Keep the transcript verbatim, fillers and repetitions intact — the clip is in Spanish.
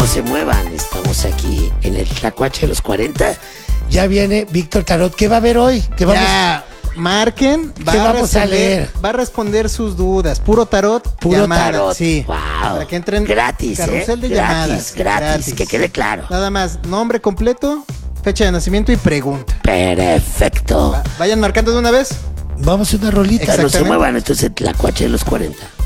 se muevan, estamos aquí en el Tlacuache de los cuarenta. Ya viene Víctor Tarot. ¿Qué va a haber hoy? ¿Qué vamos? Ya, marquen. Va ¿Qué a vamos a leer? Va a responder sus dudas. Puro tarot. Puro llamada, tarot. Sí. Wow. Para que entren. Gratis, Carrusel ¿eh? de gratis, llamadas. gratis, que quede claro. Nada más, nombre completo, fecha de nacimiento y pregunta. Perfecto. Va- vayan marcando de una vez. Vamos a una rolita. No se Exactamente. muevan, esto es el Tlacuache de los cuarenta.